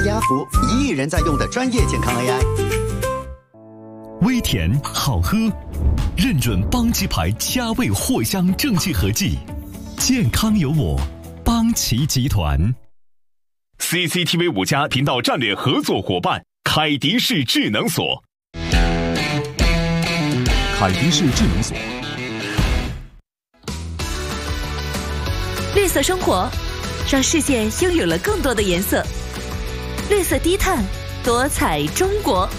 雅福，1亿人在用的专业健康 AI。 微甜好喝，认准邦奇牌佳味藿香正气合剂，健康有我，邦奇集团。CCTV 5家频道战略合作伙伴凯迪士智能锁。凯迪士智能锁。 绿色生活，让世界拥有了更多的颜色。绿色低碳，多彩中国。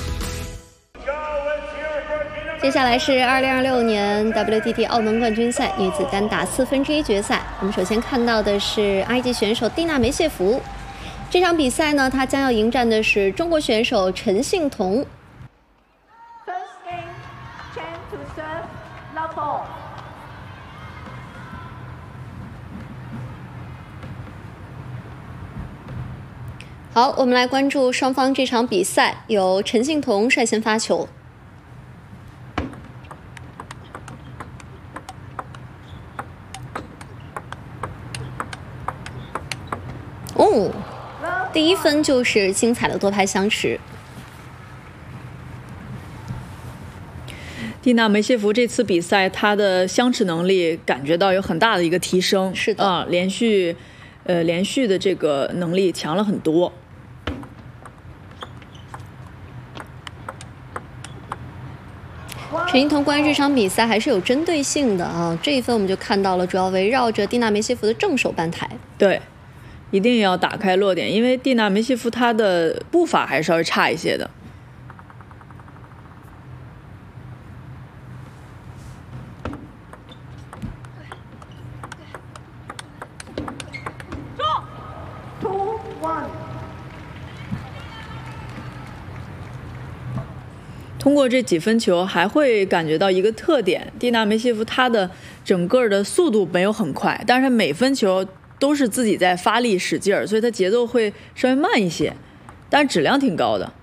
接下来是2026年 WTT 澳门冠军赛女子单打1/4决赛。我们首先看到的是埃及选手蒂娜梅谢夫。这场比赛呢，她将要迎战的是中国选手陈幸同。 First game, Chen to serve, love ball. 好，我们来关注双方这场比赛，由陈幸同率先发球。哦，第1分就是精彩的多拍相持。 蒂娜梅谢夫这次比赛，她的相持能力感觉到有很大的一个提升， 是的， 连续的这个能力强了很多。 陈幸同关于这场比赛还是有针对性的啊，这一分我们就看到了，主要围绕着蒂娜梅谢夫的正手扳台。 对，一定要打开落点，因为蒂娜梅谢夫她的步伐还是稍微差一些的。通过这几分球，还会感觉到一个特点：蒂娜梅谢夫她的整个的速度没有很快，但是每分球都是自己在发力使劲儿，所以她节奏会稍微慢一些，但是质量挺高的。